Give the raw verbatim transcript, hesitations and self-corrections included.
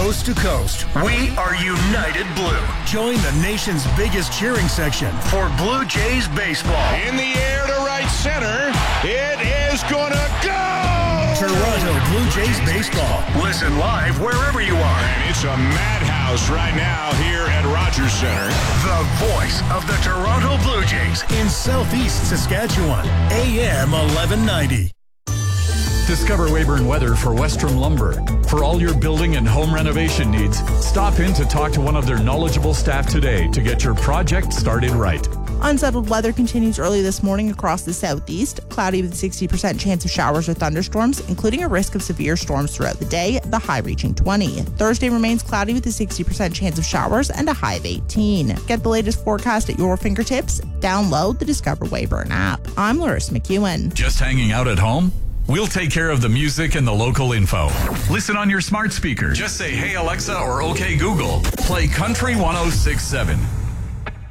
coast to coast. We are United Blue. Join the nation's biggest cheering section for Blue Jays baseball. In the air to right center. It is going to go! Toronto Blue Jays baseball. Listen live wherever you are. And it's a madhouse right now here at Rogers Center. The voice of the Toronto Blue Jays in Southeast Saskatchewan. A M eleven ninety. Discover Weyburn Weather for Westrom Lumber. For all your building and home renovation needs, stop in to talk to one of their knowledgeable staff today to get your project started right. Unsettled weather continues early this morning across the southeast. Cloudy with a sixty percent chance of showers or thunderstorms, including a risk of severe storms throughout the day, the high reaching twenty. Thursday remains cloudy with a sixty percent chance of showers and a high of eighteen. Get the latest forecast at your fingertips. Download the Discover Weyburn app. I'm Larissa McEwen. Just hanging out at home? We'll take care of the music and the local info. Listen on your smart speaker. Just say, "Hey Alexa" or "Okay Google." Play Country one oh six point seven.